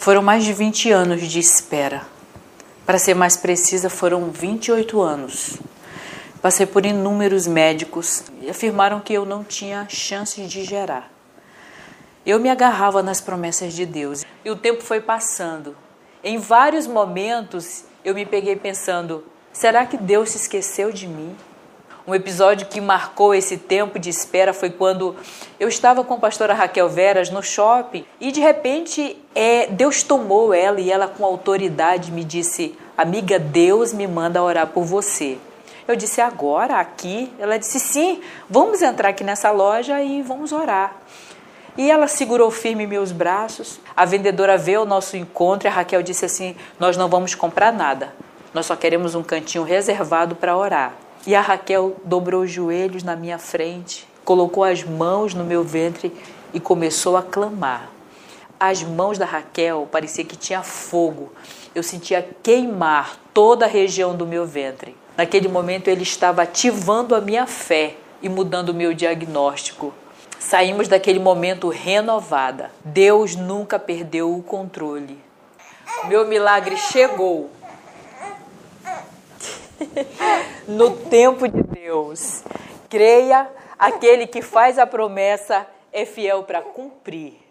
Foram mais de 20 anos de espera. Para ser mais precisa, foram 28 anos. Passei por inúmeros médicos e afirmaram que eu não tinha chances de gerar. Eu me agarrava nas promessas de Deus e o tempo foi passando. Em vários momentos eu me peguei pensando, será que Deus se esqueceu de mim? Um episódio que marcou esse tempo de espera foi quando eu estava com a pastora Raquel Veras no shopping e de repente Deus tomou ela e ela com autoridade me disse, amiga, Deus me manda orar por você. Eu disse, agora, aqui? Ela disse, sim, vamos entrar aqui nessa loja e vamos orar. E ela segurou firme meus braços, a vendedora veio ao nosso encontro e a Raquel disse assim, nós não vamos comprar nada, nós só queremos um cantinho reservado para orar. E a Raquel dobrou os joelhos na minha frente, colocou as mãos no meu ventre e começou a clamar. As mãos da Raquel parecia que tinha fogo. Eu sentia queimar toda a região do meu ventre. Naquele momento ele estava ativando a minha fé e mudando o meu diagnóstico. Saímos daquele momento renovada. Deus nunca perdeu o controle. Meu milagre chegou. No tempo de Deus. Creia, aquele que faz a promessa é fiel para cumprir.